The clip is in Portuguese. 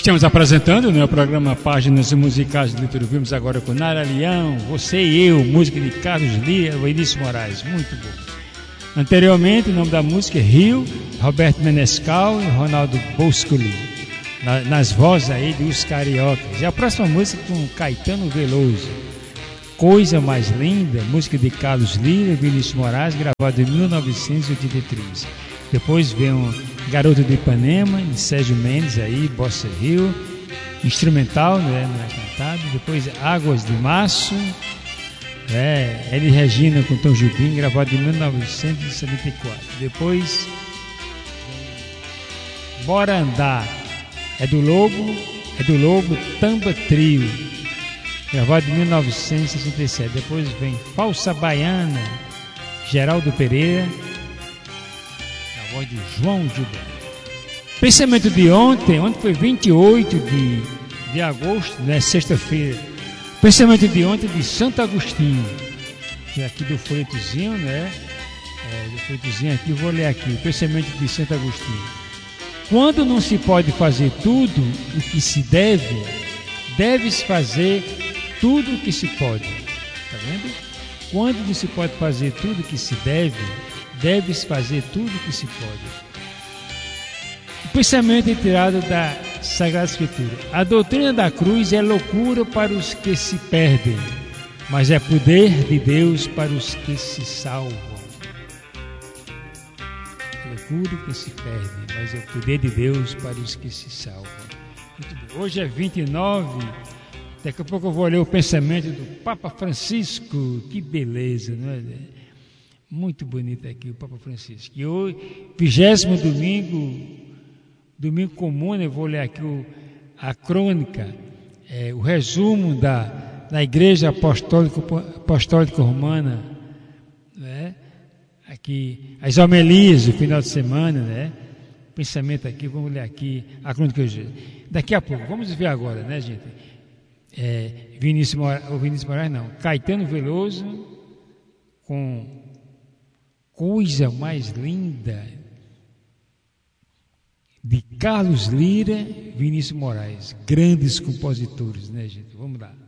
Estamos apresentando, né, o programa Páginas Musicais de Literatura. Vimos agora com Nara Leão, Você e Eu, música de Carlos Lira, Vinícius Moraes, muito bom. Anteriormente, o nome da música é Rio, Roberto Menescal e Ronaldo Boscoli, nas vozes aí dos cariocas. E a próxima música com Caetano Veloso, Coisa Mais Linda, música de Carlos Lira e Vinícius Moraes, gravado em 1983. Depois vem um Garoto de Ipanema, de Sérgio Mendes, aí, Bossa Rio, instrumental, né, não é cantado. Depois Águas de Março, Elis Regina com Tom Jobim, gravado em 1974. Depois Bora Andar, é do Lobo Tamba Trio, gravado em 1967. Depois vem Falsa Baiana, Geraldo Pereira, de João Gilberto. Pensamento de ontem foi 28 de agosto, né, sexta-feira. Pensamento de ontem de Santo Agostinho, que é aqui do folhetozinho, né? Do folhetozinho aqui, vou ler aqui. O pensamento de Santo Agostinho. Quando não se pode fazer tudo o que se deve, deve-se fazer tudo o que se pode. Tá vendo? Quando não se pode fazer tudo o que se deve-se fazer tudo o que se pode. O pensamento é tirado da Sagrada Escritura. A doutrina da cruz é loucura para os que se perdem, mas é poder de Deus para os que se salvam. Loucura que se perde, mas é o poder de Deus para os que se salvam. Muito bem. Hoje é 29. Daqui a pouco eu vou ler o pensamento do Papa Francisco. Que beleza, não é? Muito bonito aqui o Papa Francisco. E hoje, 20º domingo comum, eu vou ler aqui a crônica, o resumo da Igreja Apostólica Romana, né? Aqui, as homilias do final de semana, né? Pensamento aqui, vamos ler aqui a crônica hoje. Daqui a pouco, vamos ver agora, né, gente? Vinícius Moraes não, Caetano Veloso com Coisa Mais Linda, de Carlos Lira, Vinícius Moraes, grandes compositores, né, gente? Vamos lá.